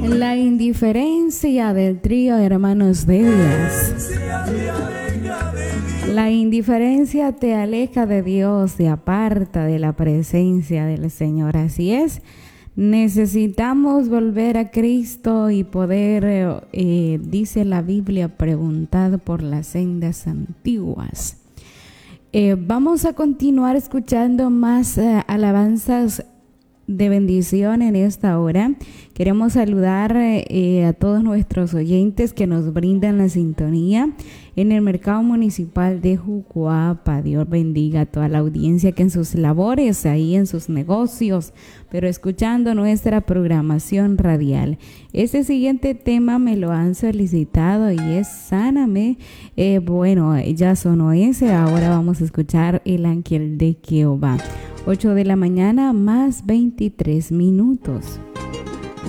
La indiferencia del trío Hermanos de Díaz. La indiferencia te aleja de Dios, te aparta de la presencia del Señor. Así es, necesitamos volver a Cristo y poder, dice la Biblia, preguntar por las sendas antiguas. Vamos a continuar escuchando más alabanzas de bendición en esta hora. Queremos saludar a todos nuestros oyentes que nos brindan la sintonía en el mercado municipal de Jucuapa. Dios bendiga a toda la audiencia que en sus labores, ahí en sus negocios, pero escuchando nuestra programación radial. Este siguiente tema me lo han solicitado y es Sáname. Bueno, ya sonó ese, ahora vamos a escuchar El Ángel de Jehová. 8 de la mañana más 23 minutos.